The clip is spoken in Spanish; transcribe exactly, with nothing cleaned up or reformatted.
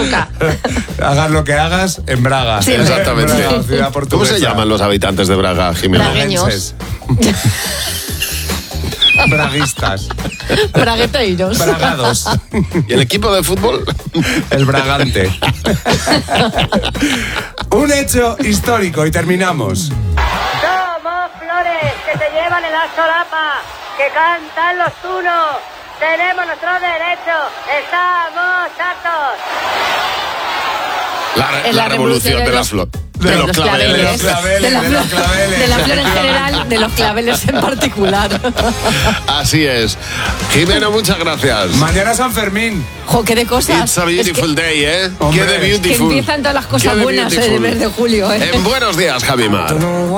Nunca. Hagas lo que hagas en Braga. Sí, exactamente. Braga, ciudad ¿Cómo portuguesa. se llaman los habitantes de Braga, Jimena? Bragueños. Braguistas. Bragueteiros. Bragados. ¿Y el equipo de fútbol? El Bragante. Un hecho histórico y terminamos. Somos flores que se llevan en la solapa, que cantan los tunos. Tenemos nuestro derecho. Estamos hartos. La, En la la revolución revolución de, de la los- flor. De, De los, los claveles, claveles. De los claveles, de la de flor, los claveles. de la flor en general, de los claveles en particular. Así es. Jimeno, muchas gracias. Mañana San Fermín. Jo, qué de cosas. It's a Es beautiful que, day, ¿eh? Hombre, Qué de que beautiful. empiezan todas las cosas Qué de buenas en el beautiful. mes de julio, ¿eh? En Buenos Días, Javimar.